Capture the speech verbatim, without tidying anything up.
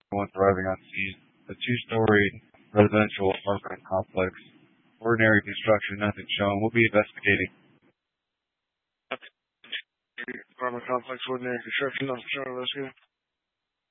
once arriving on scene. The two-story residential apartment complex. Ordinary construction, nothing shown. We'll be investigating. Apartment complex, ordinary construction, nothing shown, investigating.